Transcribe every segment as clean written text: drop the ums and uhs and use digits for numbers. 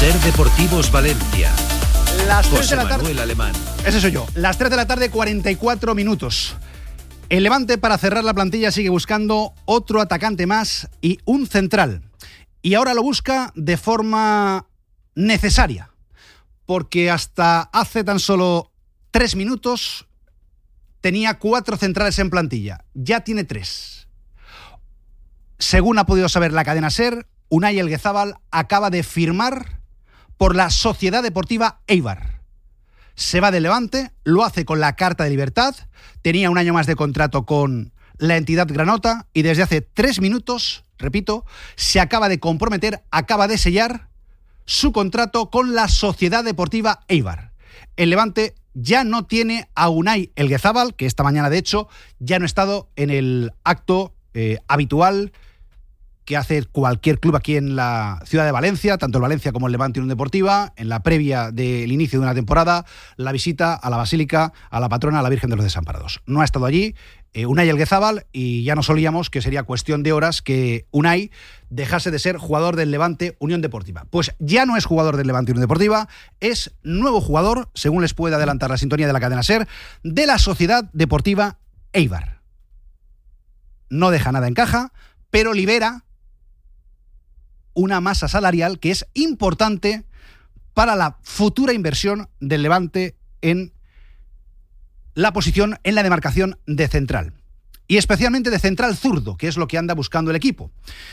Ser Deportivos Valencia. Las 3 José de la tarde. Manuel Alemán. Ese soy yo. Las 3 de la tarde, 44 minutos. El Levante, para cerrar la plantilla, sigue buscando otro atacante más y un central. Y ahora lo busca de forma necesaria. Porque hasta hace tan solo 3 minutos tenía 4 centrales en plantilla. Ya tiene 3. Según ha podido saber la cadena SER, Unai Elguezábal acaba de firmar por la Sociedad Deportiva Eibar. Se va del Levante, lo hace con la carta de libertad, tenía un año más de contrato con la entidad granota y desde hace 3 minutos, repito, se acaba de comprometer, acaba de sellar su contrato con la Sociedad Deportiva Eibar. El Levante ya no tiene a Unai Elguezábal, que esta mañana de hecho ya no ha estado en el acto habitual que hace cualquier club aquí en la ciudad de Valencia, tanto el Valencia como el Levante Unión Deportiva, en la previa del inicio de una temporada, la visita a la Basílica, a la patrona, a la Virgen de los Desamparados. No ha estado allí Unai Elguezábal y ya nos olíamos que sería cuestión de horas que Unai dejase de ser jugador del Levante Unión Deportiva. Pues ya no es jugador del Levante Unión Deportiva, es nuevo jugador, según les puede adelantar la sintonía de la cadena SER, de la Sociedad Deportiva Eibar. No deja nada en caja, pero libera una masa salarial que es importante para la futura inversión del Levante en la posición, en la demarcación de central. Y especialmente de central zurdo, que es lo que anda buscando el equipo.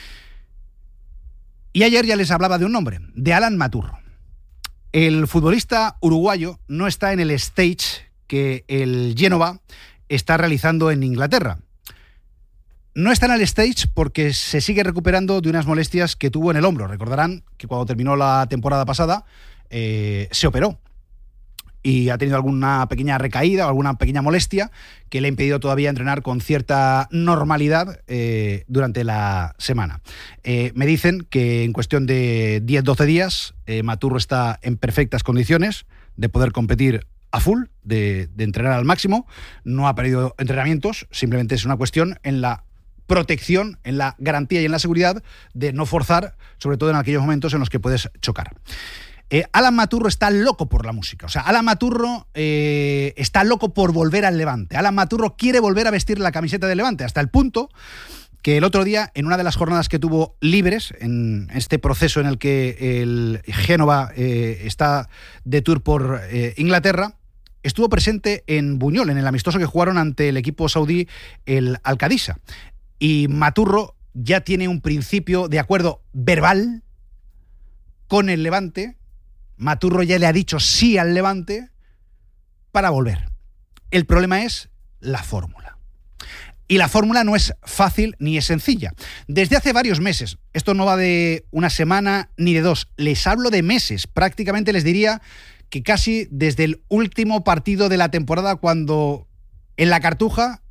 Y ayer ya les hablaba de un nombre, de Alan Maturro. El futbolista uruguayo no está en el stage que el Génova está realizando en Inglaterra. No está en el stage porque se sigue recuperando de unas molestias que tuvo en el hombro. Recordarán que cuando terminó la temporada pasada se operó y ha tenido alguna pequeña recaída o alguna pequeña molestia que le ha impedido todavía entrenar con cierta normalidad durante la semana. Me dicen que en cuestión de 10-12 días Maturro está en perfectas condiciones de poder competir a full, de entrenar al máximo. No ha perdido entrenamientos, simplemente es una cuestión en la protección, en la garantía y en la seguridad de no forzar, sobre todo en aquellos momentos en los que puedes chocar. Alan Maturro está loco por la música. O sea, Alan Maturro está loco por volver al Levante. Alan Maturro quiere volver a vestir la camiseta del Levante, hasta el punto que el otro día, en una de las jornadas que tuvo libres, en este proceso en el que el Génova está de tour por Inglaterra, estuvo presente en Buñol, en el amistoso que jugaron ante el equipo saudí, el Al-Qadisha. Y Maturro ya tiene un principio de acuerdo verbal con el Levante. Maturro ya le ha dicho sí al Levante para volver. El problema es la fórmula. Y la fórmula no es fácil ni es sencilla. Desde hace varios meses, esto no va de una semana ni de 2, les hablo de meses, prácticamente les diría que casi desde el último partido de la temporada, cuando en la Cartuja